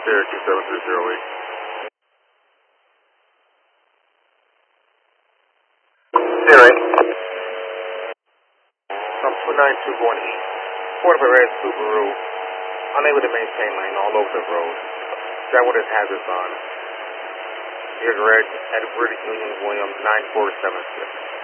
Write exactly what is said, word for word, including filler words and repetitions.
Cherokee seven three zero eight. Zero eight. From two nine two going east. Port of a red Subaru. Unable to maintain lane all over the road. Driver with his hazards on. Here's red at British Union Williams nine four seven six.